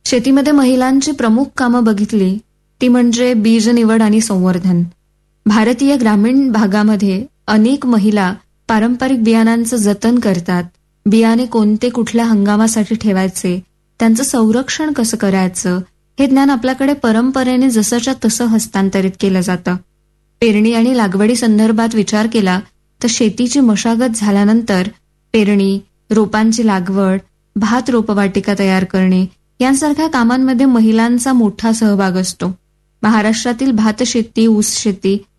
शेतीमध्ये महिलांची प्रमुख कामं बघितली ती म्हणजे बीज निवड आणि संवर्धन. भारतीय ग्रामीण भागामध्ये अनेक महिला पारंपरिक बियाणांचं जतन करतात. बियाणे कोणते कुठल्या हंगामासाठी ठेवायचे, त्यांचं संरक्षण कसं करायचं, हे ज्ञान आपल्याकडे परंपरेने जसंच्या तसं हस्तांतरित केलं जातं. पेरणी आणि लागवडी संदर्भात विचार केला तर शेतीची मशागत झाल्यानंतर पेरणी, रोपांची लागवड, भात रोपवाटिका तयार करणे यांसारख्या कामांमध्ये महिलांचा मोठा सहभाग असतो. महाराष्ट्रातील भातशेती, ऊस शेती